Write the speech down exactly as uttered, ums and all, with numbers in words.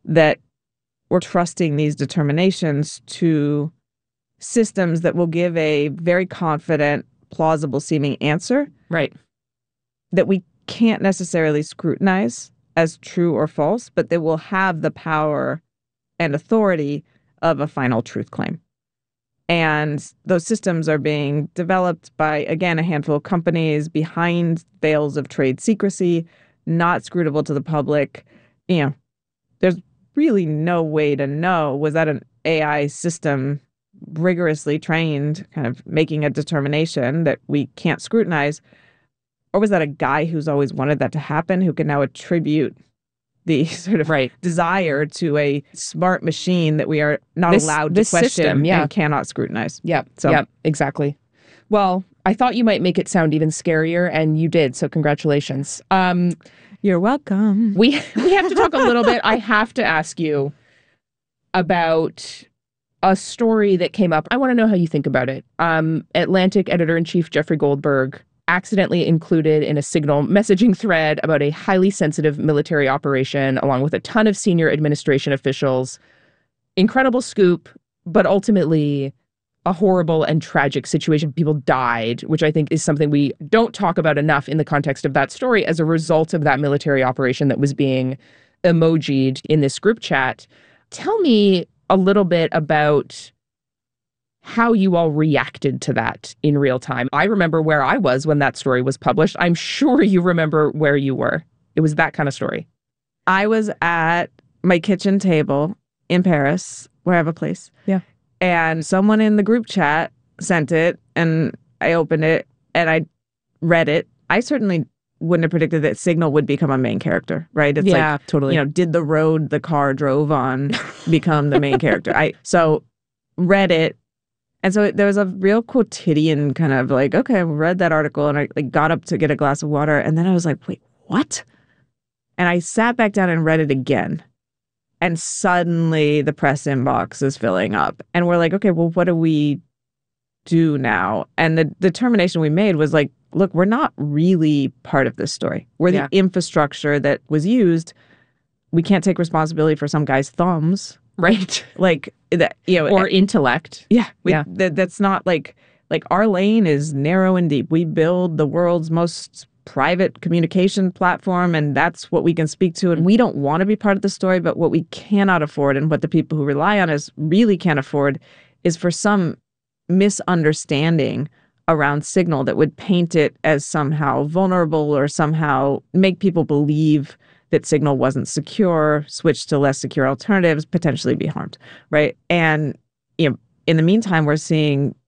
that we're trusting these determinations to systems that will give a very confident, plausible seeming answer. Right. That we can't necessarily scrutinize as true or false, but that will have the power and authority of a final truth claim. And those systems are being developed by, again, a handful of companies behind veils of trade secrecy, not scrutable to the public. You know, there's really no way to know, was that an A I system rigorously trained, kind of making a determination that we can't scrutinize? Or was that a guy who's always wanted that to happen, who can now attribute the sort of right. desire to a smart machine that we are not this, allowed to this question system, yeah. and cannot scrutinize? Yeah, so. yeah, exactly. Well, I thought you might make it sound even scarier, and you did, so congratulations. Um, You're welcome. We, we have to talk a little bit. I have to ask you about a story that came up. I want to know how you think about it. Um, Atlantic editor-in-chief Jeffrey Goldberg accidentally included in a Signal messaging thread about a highly sensitive military operation, along with a ton of senior administration officials. Incredible scoop, but ultimately a horrible and tragic situation. People died, which I think is something we don't talk about enough in the context of that story as a result of that military operation that was being emojied in this group chat. Tell me a little bit about how you all reacted to that in real time. I remember where I was when that story was published. I'm sure you remember where you were. It was that kind of story. I was at my kitchen table in Paris, where I have a place. Yeah. And someone in the group chat sent it, and I opened it, and I read it. I certainly wouldn't have predicted that Signal would become a main character, right? It's yeah, like, totally. You know, did the road the car drove on become the main character? I so read it. And so there was a real quotidian kind of like, okay, I read that article and I like got up to get a glass of water. And then I was like, wait, what? And I sat back down and read it again. And suddenly the press inbox is filling up. And we're like, okay, well, what do we do now? And the determination we made was like, look, we're not really part of this story. We're yeah. the infrastructure that was used. We can't take responsibility for some guy's thumbs. Right. Like that, you know, or intellect. Yeah. We, yeah. That, that's not like, like our lane is narrow and deep. We build the world's most private communication platform, and that's what we can speak to. And we don't want to be part of the story, but what we cannot afford and what the people who rely on us really can't afford is for some misunderstanding around Signal that would paint it as somehow vulnerable or somehow make people believe that Signal wasn't secure, switch to less secure alternatives, potentially be harmed, right? And, you know, in the meantime, we're seeing